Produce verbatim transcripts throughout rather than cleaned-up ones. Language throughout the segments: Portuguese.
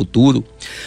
futuro.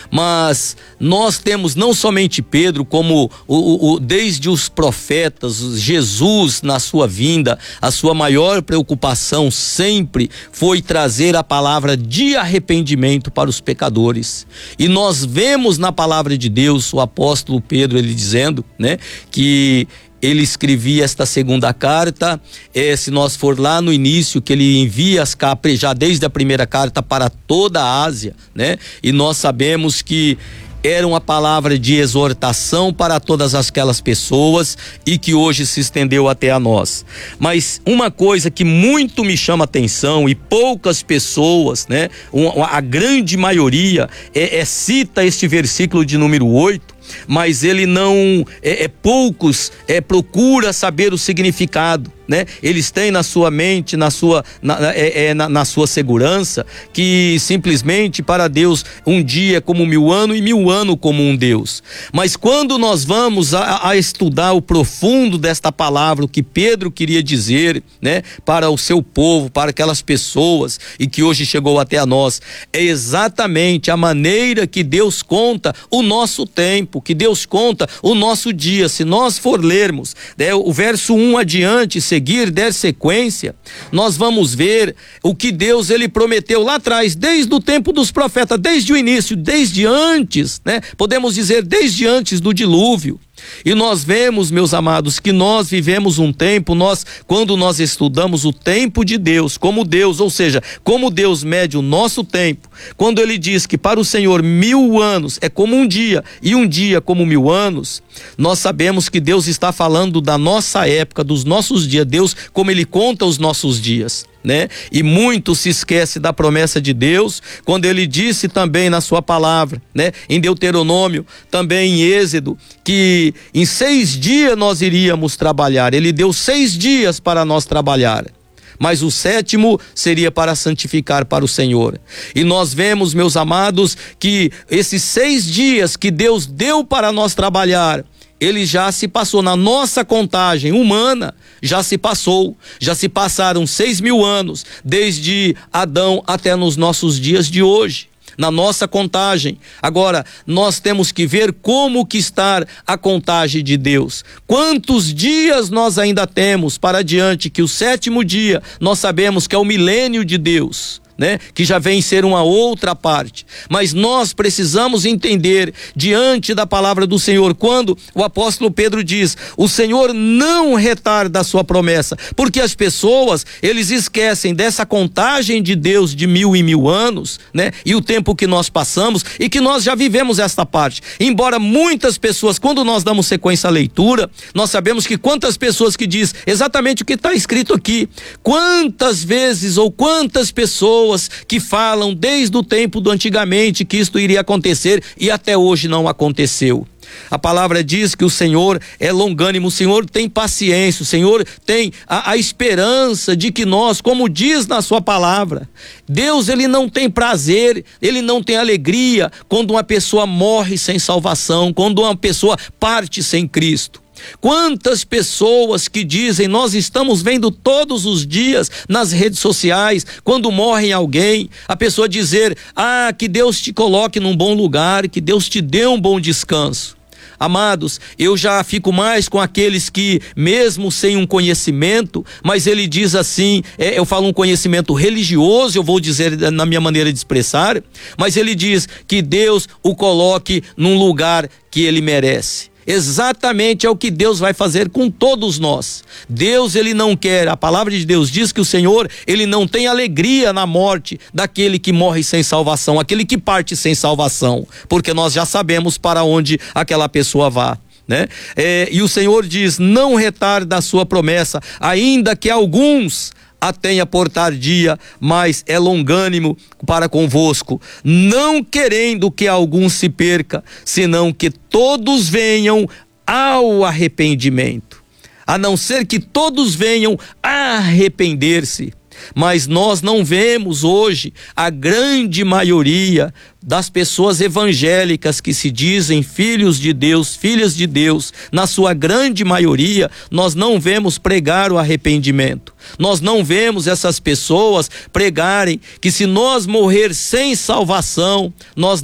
Mas nós temos não somente Pedro, como o, o, o, desde os profetas, Jesus na sua vinda, a sua maior preocupação sempre foi trazer a palavra de arrependimento para os pecadores. E nós vemos na palavra de Deus o apóstolo Pedro, ele dizendo, né, que ele escrevia esta segunda carta, eh, se nós for lá no início, que ele envia as cartas, já desde a primeira carta, para toda a Ásia, né? E nós sabemos que era uma palavra de exortação para todas aquelas pessoas e que hoje se estendeu até a nós. Mas uma coisa que muito me chama atenção e poucas pessoas, né? Uma, a grande maioria é, é, cita este versículo de número oito, mas ele não, é, é poucos é, procura saber o significado, né? Eles têm na sua mente, na sua, na, é, é, na, na sua segurança, que simplesmente para Deus um dia é como mil anos e mil anos como um Deus. Mas quando nós vamos a, a estudar o profundo desta palavra, o que Pedro queria dizer, né, para o seu povo, para aquelas pessoas, e que hoje chegou até a nós, é exatamente a maneira que Deus conta o nosso tempo, que Deus conta o nosso dia. Se nós for lermos, né, o verso um adiante, seguir, der sequência, nós vamos ver o que Deus ele prometeu lá atrás, desde o tempo dos profetas, desde o início, desde antes, né? Podemos dizer desde antes do dilúvio. E nós vemos, meus amados, que nós vivemos um tempo, nós, quando nós estudamos o tempo de Deus, como Deus, ou seja, como Deus mede o nosso tempo, quando ele diz que para o Senhor mil anos é como um dia e um dia como mil anos, nós sabemos que Deus está falando da nossa época, dos nossos dias, Deus, como ele conta os nossos dias, né? E muito se esquece da promessa de Deus, quando ele disse também na sua palavra, né? Em Deuteronômio, também em Êxodo, que em seis dias nós iríamos trabalhar. Ele deu seis dias para nós trabalhar, mas o sétimo seria para santificar para o Senhor. E nós vemos, meus amados, que esses seis dias que Deus deu para nós trabalhar, ele já se passou na nossa contagem humana, já se passou, já se passaram seis mil anos, desde Adão até nos nossos dias de hoje, na nossa contagem. Agora, nós temos que ver como que está a contagem de Deus. Quantos dias nós ainda temos para diante, que o sétimo dia, nós sabemos que é o milênio de Deus, né? Que já vem ser uma outra parte. Mas nós precisamos entender diante da palavra do Senhor, quando o apóstolo Pedro diz: o Senhor não retarda a sua promessa, porque as pessoas, eles esquecem dessa contagem de Deus de mil e mil anos, né? E o tempo que nós passamos e que nós já vivemos esta parte. Embora muitas pessoas, quando nós damos sequência à leitura, nós sabemos que quantas pessoas que diz exatamente o que está escrito aqui, quantas vezes ou quantas pessoas que falam desde o tempo do antigamente que isto iria acontecer e até hoje não aconteceu. A palavra diz que o Senhor é longânimo, o Senhor tem paciência, o Senhor tem a, a esperança de que nós, como diz na sua palavra, Deus ele não tem prazer, ele não tem alegria quando uma pessoa morre sem salvação, quando uma pessoa parte sem Cristo. Quantas pessoas que dizem, nós estamos vendo todos os dias nas redes sociais, quando morre alguém, a pessoa dizer: ah, que Deus te coloque num bom lugar, que Deus te dê um bom descanso. Amados, eu já fico mais com aqueles que, mesmo sem um conhecimento, mas ele diz assim, é, eu falo um conhecimento religioso, eu vou dizer na minha maneira de expressar, mas ele diz que Deus o coloque num lugar que ele merece. Exatamente é o que Deus vai fazer com todos nós. Deus ele não quer, a palavra de Deus diz que o Senhor ele não tem alegria na morte daquele que morre sem salvação, aquele que parte sem salvação, porque nós já sabemos para onde aquela pessoa vá, né? É, e o Senhor diz: não retarda a sua promessa, ainda que alguns a tenha por tardia, mas é longânimo para convosco, não querendo que algum se perca, senão que todos venham ao arrependimento. A não ser que todos venham a arrepender-se. Mas nós não vemos hoje a grande maioria das pessoas evangélicas que se dizem filhos de Deus, filhas de Deus, na sua grande maioria, nós não vemos pregar o arrependimento. Nós não vemos essas pessoas pregarem que se nós morrer sem salvação, nós